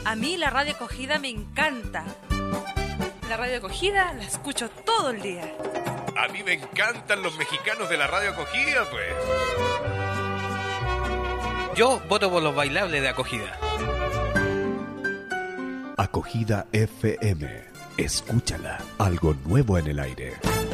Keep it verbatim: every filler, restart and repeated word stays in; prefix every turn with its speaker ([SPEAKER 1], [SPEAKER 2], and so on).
[SPEAKER 1] A mí la radio acogida me encanta. La radio acogida la escucho todo el día.
[SPEAKER 2] A mí me encantan los mexicanos de la radio acogida, pues.
[SPEAKER 3] Yo voto por los bailables de acogida.
[SPEAKER 4] Acogida F M. Escúchala. Algo nuevo en el aire.